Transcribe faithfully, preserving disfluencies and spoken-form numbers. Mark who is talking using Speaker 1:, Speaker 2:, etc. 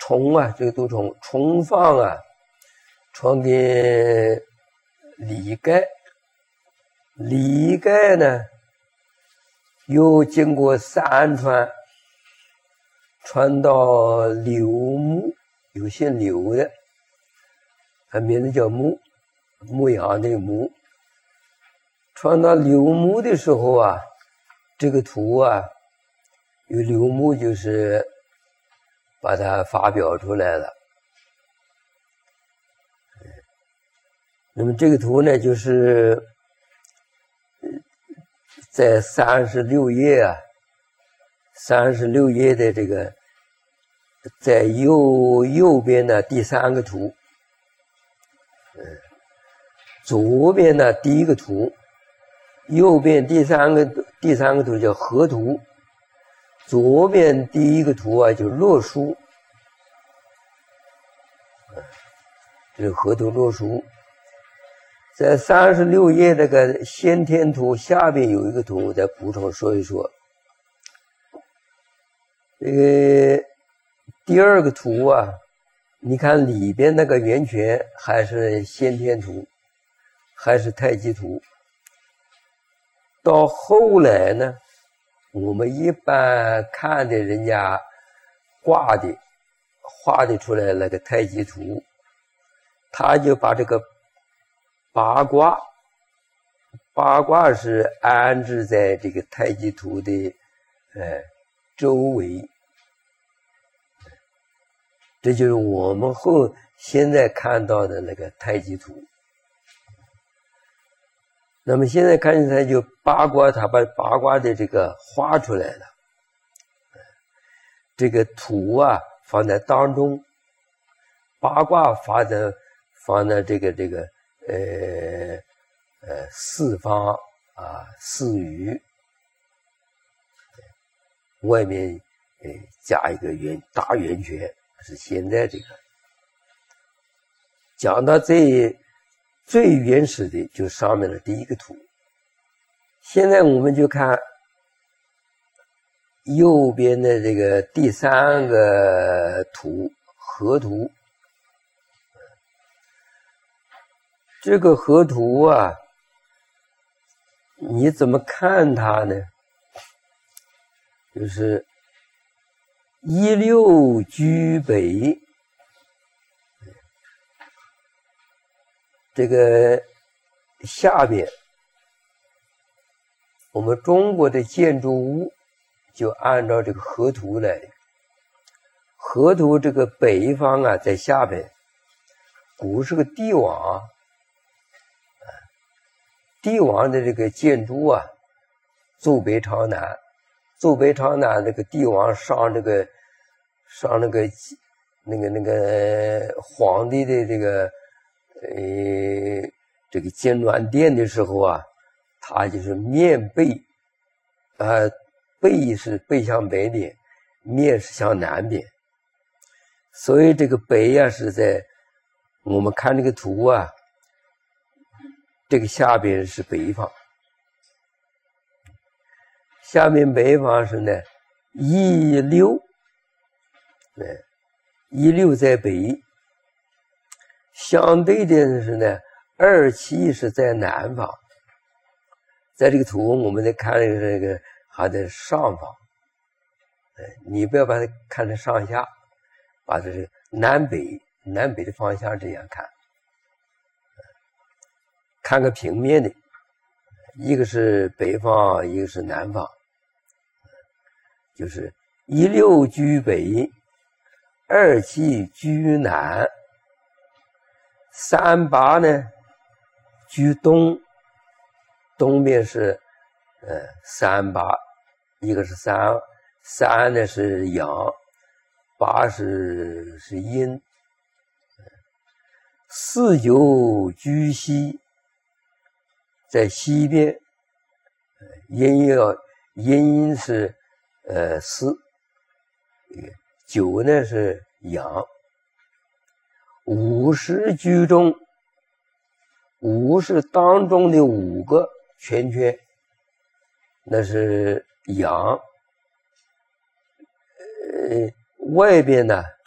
Speaker 1: 虫啊，这个毒虫虫放啊，传给李盖，李盖呢又经过三传，传到刘牧，有姓刘的，他名字叫牧，牧羊那个牧。传到刘牧的时候啊，这个图啊，有刘牧就是把它发表出来了。那么这个图呢，就是在三十六页啊，三十六页的这个在右右边的第三个图，嗯，左边的第一个图，右边第三个第三个图叫河图，左边第一个图啊就洛书，这个河图洛书。在三十六页这个先天图下边有一个图，我再补充说一说。这个第二个图啊，你看里边那个圆圈还是先天图，还是太极图。到后来呢，我们一般看的人家挂的画的出来那个太极图，他就把这个八卦，八卦是安置在这个太极图的呃周围，这就是我们后现在看到的那个太极图。那么现在看起来就八卦，他把八卦的这个画出来了，这个图啊放在当中，八卦放在放在这个这个。呃呃，四方啊，四隅，外面呃加一个圆大圆圈，是现在这个。讲到最最原始的，就上面的第一个图。现在我们就看右边的这个第三个图，河图。这个河图啊，你怎么看它呢？就是一六居北，这个下边，我们中国的建筑物就按照这个河图来。河图这个北方啊，在下边，古是个帝王。帝王的这个建筑啊，坐北朝南，坐北朝南，这个帝王上这个上那个那个那个皇帝的这个呃这个金銮殿的时候啊，他就是面背，呃背是背向北边，面是向南边，所以这个北啊是在我们看这个图啊。这个下边是北方，下面北方是呢一六，对，一六在北，相对的是呢二七是在南方，在这个图我们再看这个还在上方，你不要把它看成上下，把这是南北南北的方向这样看。看个平面的，一个是北方，一个是南方，就是一六居北，二七居南，三八呢居东，东边是呃三八，一个是三，三呢是阳，八是是阴，四九居西。在西边，阴要阴是呃四，九呢是阳，五十居中，五是当中的五个圈圈，那是阳，呃外边呢